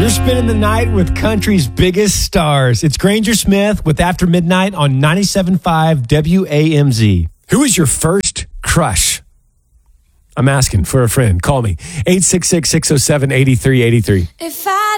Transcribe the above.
You're spending the night with country's biggest stars. It's Granger Smith with After Midnight on 97.5 WAMZ. Who is your first crush? I'm asking for a friend. Call me. 866-607-8383. If I